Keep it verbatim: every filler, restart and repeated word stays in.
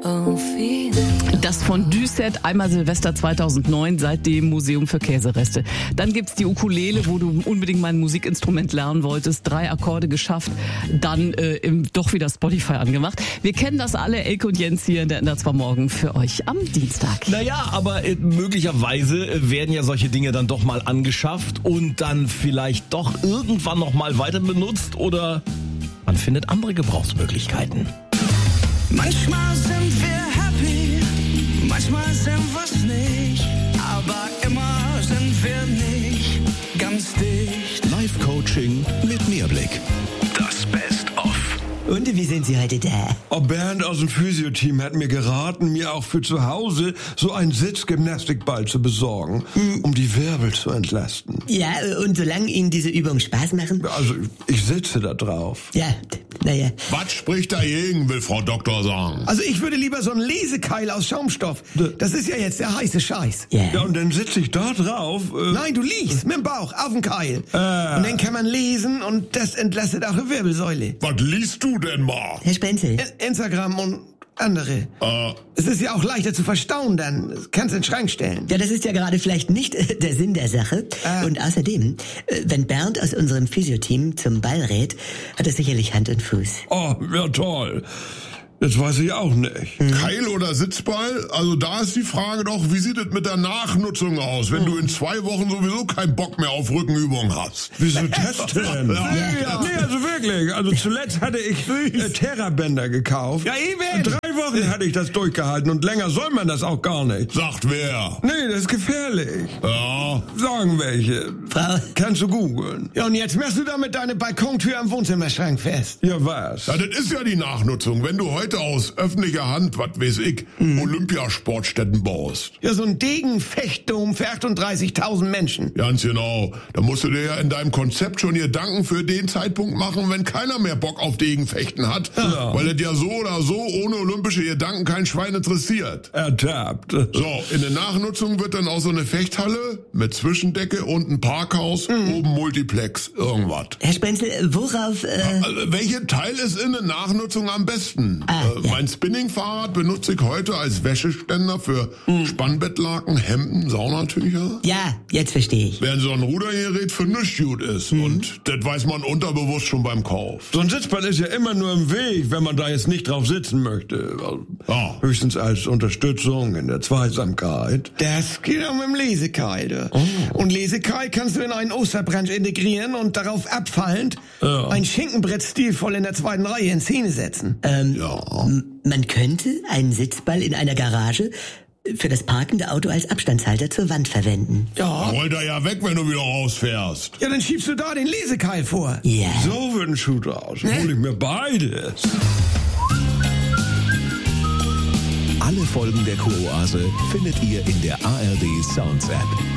Das Fondue-Set, einmal Silvester zweitausendneun, seitdem Museum für Käsereste. Dann gibt's die Ukulele, wo du unbedingt mal ein Musikinstrument lernen wolltest. Drei Akkorde geschafft, dann äh, im, doch wieder Spotify angemacht. Wir kennen das alle, Elke und Jens hier in der N D R zwei Morgen für euch am Dienstag. Naja, aber äh, möglicherweise äh, werden ja solche Dinge dann doch mal angeschafft und dann vielleicht doch irgendwann noch mal weiter benutzt oder man findet andere Gebrauchsmöglichkeiten. Manchmal sind wir happy, manchmal sind wir's nicht, aber immer sind wir nicht ganz dicht. Live-Coaching mit Mehrblick. Das Best-of. Und wie sind Sie heute da? Oh, Bernd aus dem Physio-Team hat mir geraten, mir auch für zu Hause so einen Sitzgymnastikball zu besorgen, hm. um die Wirbel zu entlasten. Ja, und solange Ihnen diese Übungen Spaß machen? Also, ich sitze da drauf. Ja, naja. Was spricht dagegen, will Frau Doktor sagen? Also ich würde lieber so einen Lesekeil aus Schaumstoff. Das ist ja jetzt der heiße Scheiß. Ja, ja und dann sitze ich da drauf. Äh Nein, du liegst mit dem Bauch auf dem Keil. Äh. Und dann kann man lesen und das entlastet auch die Wirbelsäule. Was liest du denn mal? Herr Spenzel. Instagram und andere. Äh. Es ist ja auch leichter zu verstauen dann. Das kannst du in den Schrank stellen. Ja, das ist ja gerade vielleicht nicht äh, der Sinn der Sache. Äh. Und außerdem, äh, wenn Bernd aus unserem Physio-Team zum Ball rät, hat es sicherlich Hand und Fuß. Oh, ja toll. Das weiß ich auch nicht. Mhm. Keil oder Sitzball? Also da ist die Frage doch, wie sieht es mit der Nachnutzung aus, wenn mhm. du in zwei Wochen sowieso keinen Bock mehr auf Rückenübungen hast? Wieso das denn? Ja. Nee, ja. nee, also wirklich. Also zuletzt hatte ich äh, Terrabänder gekauft. Ja, eben. Drei Wochen hatte ich das durchgehalten und länger soll man das auch gar nicht. Sagt wer? Nee, das ist gefährlich. Ja. Sagen welche. Frau? Kannst du googeln. Ja, und jetzt machst du damit deine Balkontür am Wohnzimmerschrank fest. Ja, was? Ja, das ist ja die Nachnutzung. Wenn du heute aus öffentlicher Hand, was weiß ich, mhm. Olympiasportstätten baust. Ja, so ein Degenfechtdom für achtunddreißigtausend Menschen. Ganz genau. Da musst du dir ja in deinem Konzept schon Gedanken für den Zeitpunkt machen, wenn keiner mehr Bock auf Degenfechten hat. Ja. Weil es ja so oder so ohne olympische Gedanken kein Schwein interessiert. Ertappt. So, in der Nachnutzung wird dann auch so eine Fechthalle mit Zwischendecke und ein Parkhaus, mhm. oben Multiplex, irgendwas. Herr Spenzel, worauf... Äh also, welche Teil ist in der Nachnutzung am besten? Ah, äh, ja. Mein Spinningfahrrad benutze ich heute als Wäscheständer für mhm. Spannbettlaken, Hemden, Saunatücher. Ja, jetzt verstehe ich. Während so ein Rudergerät für nichts gut ist. Mhm. Und das weiß man unterbewusst schon beim Kauf. So ein Sitzball ist ja immer nur im Weg, wenn man da jetzt nicht drauf sitzen möchte. Ja. Höchstens als Unterstützung in der Zweisamkeit. Das geht auch mit dem Lesekeil. Oh. Und Lesekeil kannst du in einen Osterbranch integrieren und darauf abfallend ja. ein Schinkenbrett stilvoll in der zweiten Reihe in Szene setzen. Ähm, Ja. Man könnte einen Sitzball in einer Garage für das parkende Auto als Abstandshalter zur Wand verwenden. Ja. Rollt er ja weg, wenn du wieder rausfährst. Ja, dann schiebst du da den Lesekeil vor. Ja. So wird ein Schuh draus. Ne? Hol ich mir beides. Alle Folgen der Kuroase findet ihr in der A R D Sounds App.